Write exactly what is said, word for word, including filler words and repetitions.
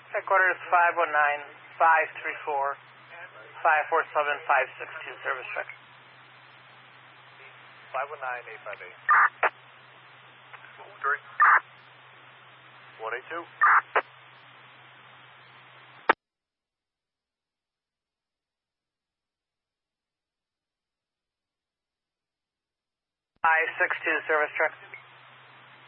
Headquarters five one nine, five three four, five four seven, five six two, service truck. five one nine, eight five eight. Three. one eight two. five six two, service truck.